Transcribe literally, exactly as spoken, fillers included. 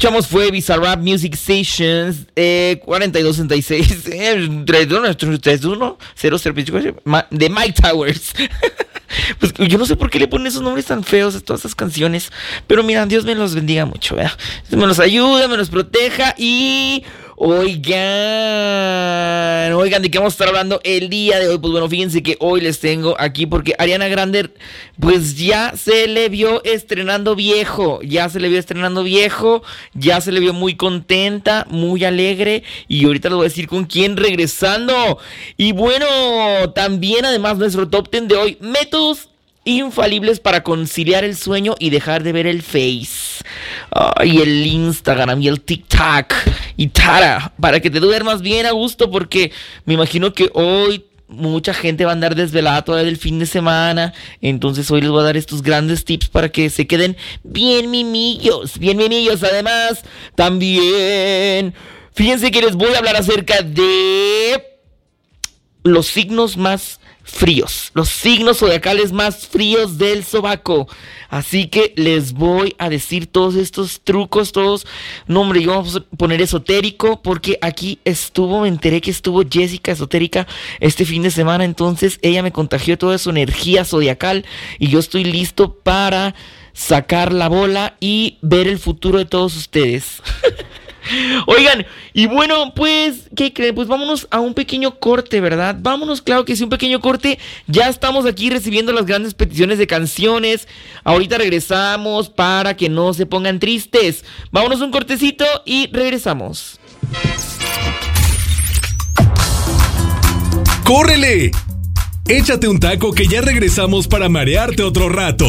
escuchamos fue Bizarrap Music Sessions eh, cuarenta y dos sesenta y seis eh, treinta y uno treinta y uno cero cero de Mike Towers. Pues yo no sé por qué le ponen esos nombres tan feos a todas esas canciones, pero mira, Dios me los bendiga mucho, ¿verdad? Dios me los ayude, me los proteja y... Oigan, oigan, ¿de qué vamos a estar hablando el día de hoy? Pues bueno, fíjense que hoy les tengo aquí porque Ariana Grande, pues ya se le vio estrenando viejo, ya se le vio estrenando viejo, ya se le vio muy contenta, muy alegre, y ahorita les voy a decir con quién regresando. Y bueno, también además nuestro top diez de hoy, métodos infalibles para conciliar el sueño y dejar de ver el Face, oh, y el Instagram y el TikTok y Tara, para que te duermas bien a gusto, porque me imagino que hoy mucha gente va a andar desvelada todavía del fin de semana. Entonces hoy les voy a dar estos grandes tips para que se queden bien mimillos, bien mimillos. Además, también fíjense que les voy a hablar acerca de los signos más fríos, los signos zodiacales más fríos del sobaco. Así que les voy a decir todos estos trucos, todos. No, hombre, yo vamos a poner esotérico, porque aquí estuvo, me enteré que estuvo Jessica Esotérica este fin de semana. Entonces ella me contagió toda su energía zodiacal y yo estoy listo para sacar la bola y ver el futuro de todos ustedes. Oigan, y bueno, pues, ¿qué creen? Pues vámonos a un pequeño corte, ¿verdad? Vámonos, claro que sí, un pequeño corte. Ya estamos aquí recibiendo las grandes peticiones de canciones. Ahorita regresamos para que no se pongan tristes. Vámonos un cortecito y regresamos. ¡Córrele! Échate un taco que ya regresamos para marearte otro rato.